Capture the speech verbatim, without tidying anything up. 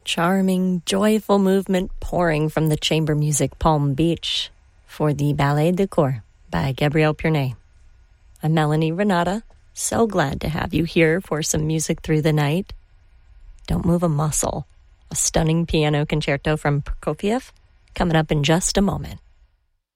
charming, joyful movement pouring from the chamber music Palm Beach for the Ballet de Corps by Gabriel Pierné. I'm Melanie Renata, so glad to have you here for some music through the night. Don't move a muscle. A stunning piano concerto from Prokofiev coming up in just a moment.